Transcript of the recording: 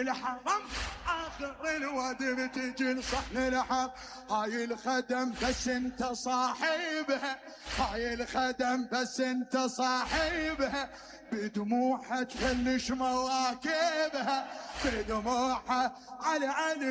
الحرم آخر الواد بتجي لصحن الحرم. هاي الخدم بس انت صاحبها، هاي الخدم بس انت صاحبها، بدموعها تفلش مواكبها، بدموعها على